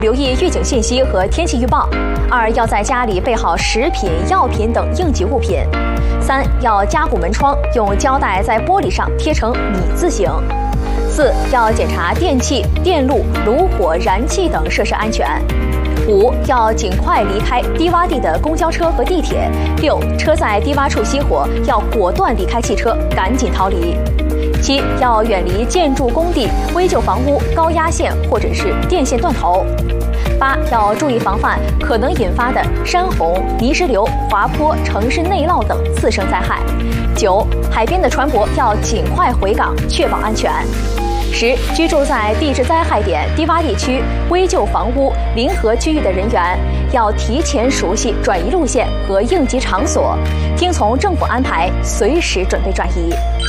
留意预警信息和天气预报。2、要在家里备好食品、药品等应急物品。3、要加固门窗，用胶带在玻璃上贴成米字形。4、要检查电器、电路、炉火、燃气等设施安全。5、要尽快离开低洼地的公交车和地铁。6、车在低洼处熄火，要果断离开汽车，赶紧逃离。7、要远离建筑工地、危旧房屋、高压线或者是电线断头。8、要注意防范可能引发的山洪、泥石流、滑坡、城市内涝等次生灾害。9、海边的船舶要尽快回港，确保安全。10、居住在地质灾害点、低洼地区、危旧房屋、临河区域的人员，要提前熟悉转移路线和应急场所，听从政府安排，随时准备转移。